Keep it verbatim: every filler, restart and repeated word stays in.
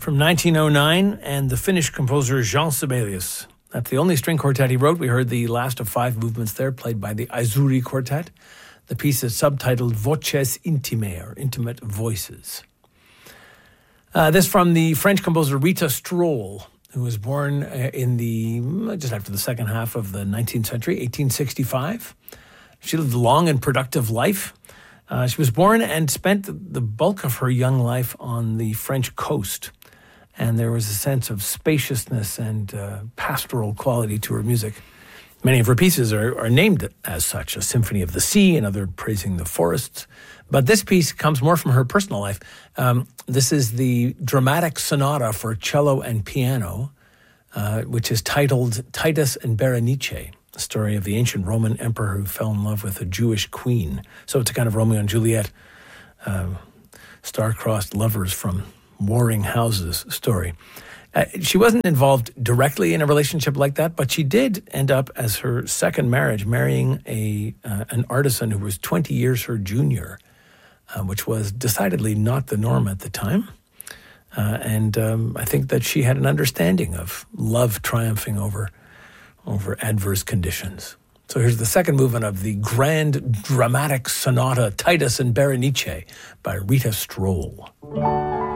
from nineteen oh nine, and the Finnish composer Jean Sibelius. That's the only string quartet he wrote. We heard the last of five movements there, played by the Aizuri Quartet. The piece is subtitled Voces Intimae, or Intimate Voices. Uh, this from the French composer Rita Stroll, who was born uh, in the, just after the second half of the nineteenth century, eighteen sixty-five. She lived a long and productive life. Uh, she was born and spent the bulk of her young life on the French coast. And there was a sense of spaciousness and uh, pastoral quality to her music. Many of her pieces are, are named as such, a Symphony of the Sea, another praising the forests. But this piece comes more from her personal life. Um, this is the dramatic sonata for cello and piano, uh, which is titled Titus and Berenice, the story of the ancient Roman emperor who fell in love with a Jewish queen. So it's a kind of Romeo and Juliet, uh, star-crossed lovers from warring houses story. Uh, she wasn't involved directly in a relationship like that, but she did end up, as her second marriage, marrying a uh, an artisan who was twenty years her junior, uh, which was decidedly not the norm at the time. Uh, and um, I think that she had an understanding of love triumphing over over adverse conditions. So here's the second movement of the grand dramatic sonata Titus and Berenice by Rita Stroll.